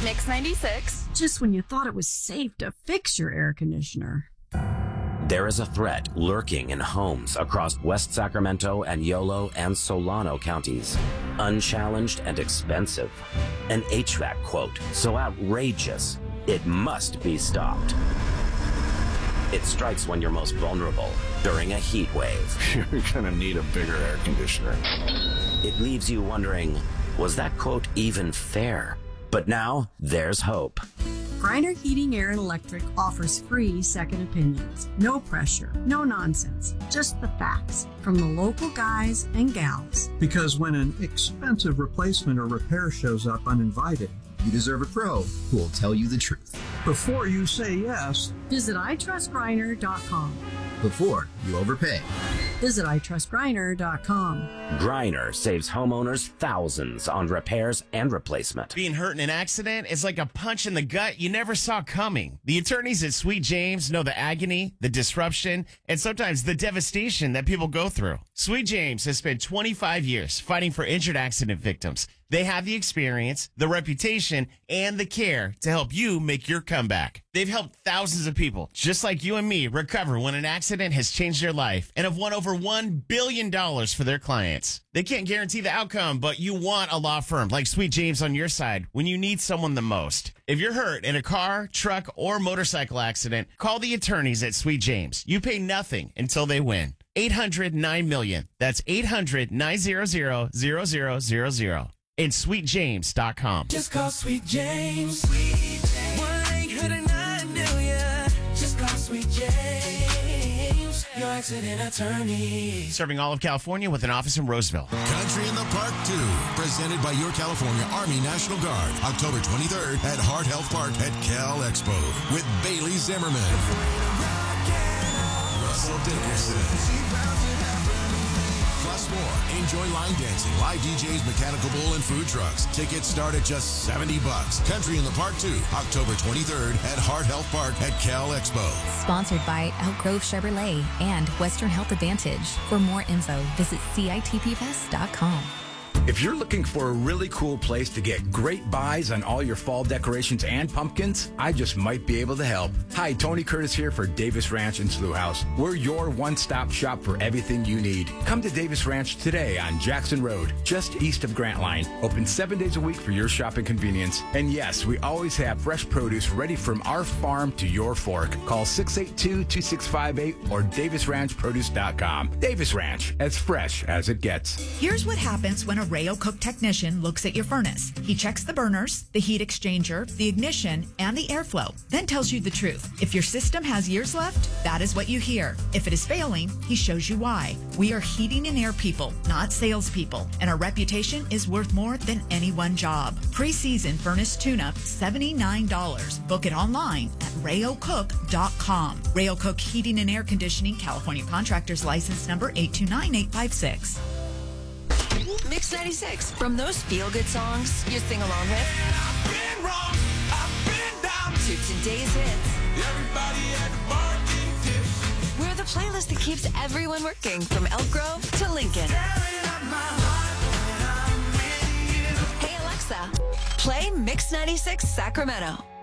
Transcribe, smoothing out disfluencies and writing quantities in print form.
Mix 96. Just when you thought it was safe to fix your air conditioner. There is a threat lurking in homes across West Sacramento and Yolo and Solano counties. Unchallenged and expensive. An HVAC quote so outrageous, it must be stopped. It strikes when you're most vulnerable, during a heat wave. You're gonna need a bigger air conditioner. It leaves you wondering, was that quote even fair? But now, there's hope. Griner Heating, Air, and Electric offers free second opinions. No pressure, no nonsense, just the facts from the local guys and gals. Because when an expensive replacement or repair shows up uninvited, you deserve a pro who will tell you the truth. Before you say yes, visit itrustgriner.com. Before you overpay, visit itrustgriner.com. Griner saves homeowners thousands on repairs and replacement. Being hurt in an accident is like a punch in the gut you never saw coming. The attorneys at Sweet James know the agony, the disruption, and sometimes the devastation that people go through. Sweet James has spent 25 years fighting for injured accident victims. They have the experience, the reputation, and the care to help you make your comeback. They've helped thousands of people, just like you and me, recover when an accident has changed their life and have won over $1 billion for their clients. They can't guarantee the outcome, but you want a law firm like Sweet James on your side when you need someone the most. If you're hurt in a car, truck, or motorcycle accident, call the attorneys at Sweet James. You pay nothing until they win. 800-9-MILLION. That's 800-900-0000. And SweetJames.com. Just call Sweet James. Sweet James. 1-800-9-MILLION. Just call Sweet James. Your accident attorney. Serving all of California with an office in Roseville. Country in the Park 2. Presented by your California Army National Guard. October 23rd at Heart Health Park at Cal Expo. With Bailey Zimmerman. Russell Dickerson. Plus more. Enjoy line dancing, live DJs, mechanical bull, and food trucks. Tickets start at just $70. Country in the Park 2, October 23rd at Heart Health Park at Cal Expo. Sponsored by Elk Grove Chevrolet and Western Health Advantage. For more info, visit CITPFest.com. If you're looking for a really cool place to get great buys on all your fall decorations and pumpkins, I just might be able to help. Hi, Tony Curtis here for Davis Ranch and Slough House. We're your one-stop shop for everything you need. Come to Davis Ranch today on Jackson Road, just east of Grant Line. Open 7 days a week for your shopping convenience. And yes, we always have fresh produce ready from our farm to your fork. Call 682-2658 or DavisRanchProduce.com. Davis Ranch, as fresh as it gets. Here's what happens when a Rayo Cook technician looks at your furnace. He checks the burners, the heat exchanger, the ignition, and the airflow, then tells you the truth. If your system has years left, that is what you hear. If it is failing, he shows you why. We are heating and air people, not salespeople, and our reputation is worth more than any one job. Pre-season furnace tune-up, $79. Book it online at RayoCook.com. Rayo Cook Heating and Air Conditioning, California Contractors License Number 829856. Mix 96. From those feel-good songs you sing along with, I've been wrong, I've been down, to today's hits. Everybody at the bar getting tips. We're the playlist that keeps everyone working from Elk Grove to Lincoln. Hey Alexa, play Mix 96 Sacramento.